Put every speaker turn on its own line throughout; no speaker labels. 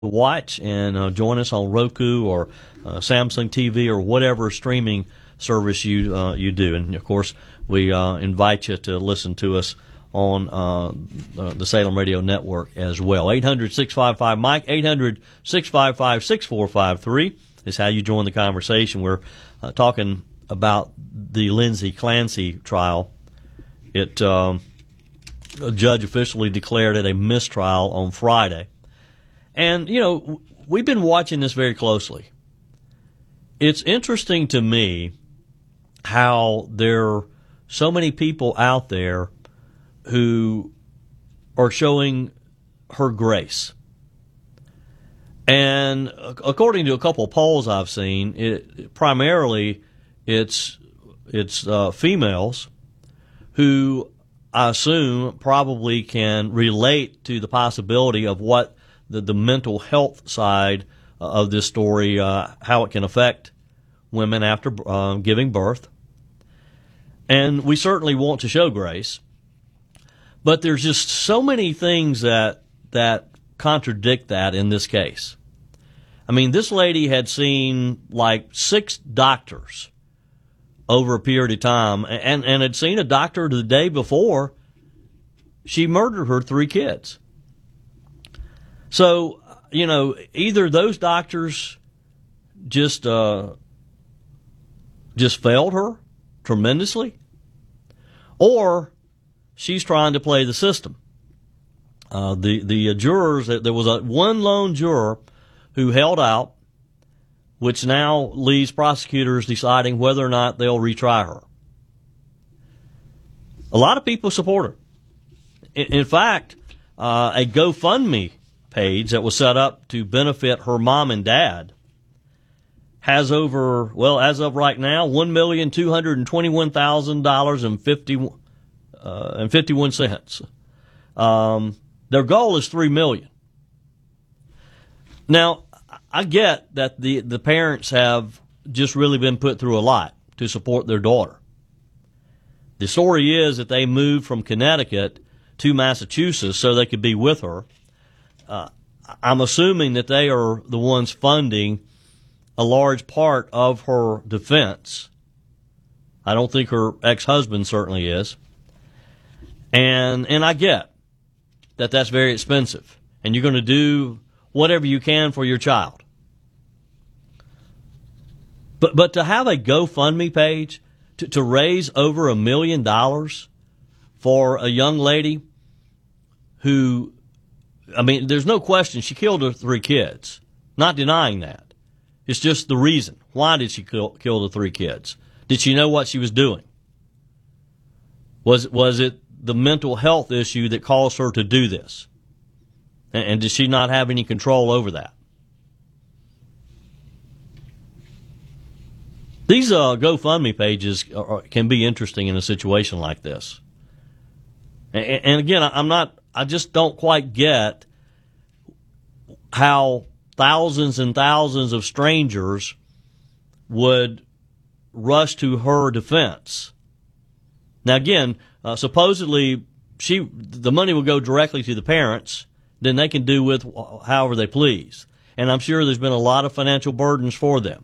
watch and join us on Roku or Samsung TV or whatever streaming service you do. And, of course, we invite you to listen to us on the Salem Radio Network as well. 800-655-MIKE, 800-655-6453 is how you join the conversation. We're talking about the Lindsay Clancy trial. A judge officially declared it a mistrial on Friday. And, we've been watching this very closely. It's interesting to me how there are so many people out there who are showing her grace. And according to a couple of polls I've seen, it's females who I assume probably can relate to the possibility of what the mental health side of this story, how it can affect women after giving birth. And we certainly want to show grace. But there's just so many things that contradict that in this case. I mean, this lady had seen like 6 doctors over a period of time and had seen a doctor the day before she murdered her 3 kids. So, either those doctors just failed her tremendously, or she's trying to play the system. The jurors, there was one lone juror who held out, which now leaves prosecutors deciding whether or not they'll retry her. A lot of people support her. In fact, a GoFundMe page that was set up to benefit her mom and dad has over, as of right now, $1,221,051. Their goal is $3 million. Now, I get that the parents have just really been put through a lot to support their daughter. The story is that they moved from Connecticut to Massachusetts so they could be with her. I'm assuming that they are the ones funding a large part of her defense. I don't think her ex-husband certainly is. And I get that that's very expensive. And you're going to do whatever you can for your child. But to have a GoFundMe page to raise over $1 million for a young lady who, there's no question she killed her 3 kids. Not denying that. It's just the reason. Why did she kill the 3 kids? Did she know what she was doing? Was it the mental health issue that caused her to do this? And did she not have any control over that? These GoFundMe pages can be interesting in a situation like this. And again, I just don't quite get how thousands and thousands of strangers would rush to her defense. Now, again, supposedly the money will go directly to the parents, then they can do with however they please. And I'm sure there's been a lot of financial burdens for them.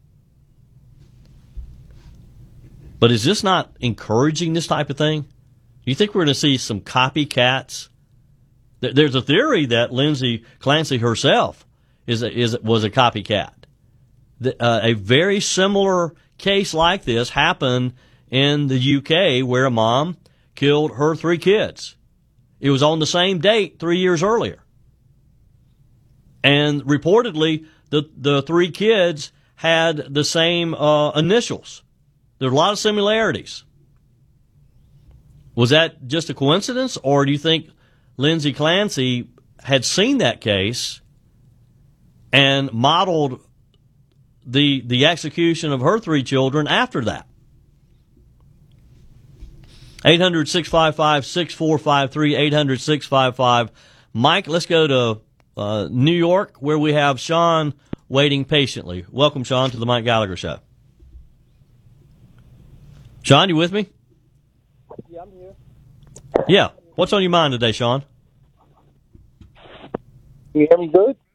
But is this not encouraging this type of thing? Do you think we're going to see some copycats? There's a theory that Lindsay Clancy herself was a copycat. A very similar case like this happened in the UK where a mom killed her 3 kids. It was on the same date 3 years earlier. And reportedly, the 3 kids had the same initials. There are a lot of similarities. Was that just a coincidence, or do you think Lindsay Clancy had seen that case and modeled the execution of her 3 children after that? 800-655-6453, 800-655-MIKE. Let's go to New York, where we have Sean waiting patiently. Welcome, Sean, to the Mike Gallagher Show. Sean, you with me?
Yeah, I'm here.
Yeah. What's on your mind today, Sean?
Can you hear me good?